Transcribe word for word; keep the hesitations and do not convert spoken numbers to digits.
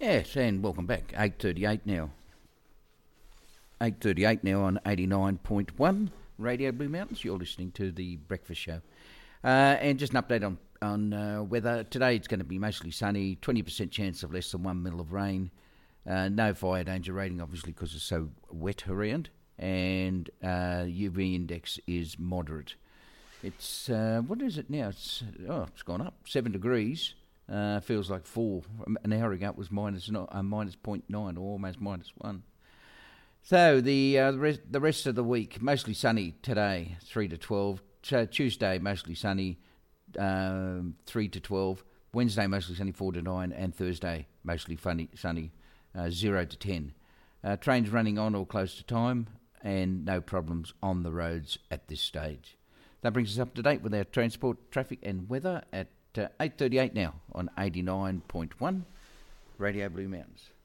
Yes, and welcome back. eight thirty-eight now. eight thirty-eight now on eighty-nine point one Radio Blue Mountains. You're listening to The Breakfast Show. Uh, and just an update on, on uh, weather. Today it's going to be mostly sunny, twenty percent chance of less than one mil of rain. Uh, no fire danger rating, obviously, because it's so wet around. And uh, U V index is moderate. It's, uh, what is it now? It's, oh, it's gone up, seven degrees. Uh, feels like four. An hour ago it was minus, not, uh, minus zero point nine, or almost minus one. So the uh, the, rest, the rest of the week, mostly sunny today, three to twelve. So Tuesday, mostly sunny, um, three to twelve. Wednesday, mostly sunny, four to nine. And Thursday, mostly funny, sunny, uh, zero to ten. Uh, trains running on or close to time, and no problems on the roads at this stage. That brings us up to date with our transport, traffic and weather at uh, eight thirty-eight now on eighty-nine point one Radio Blue Mountains.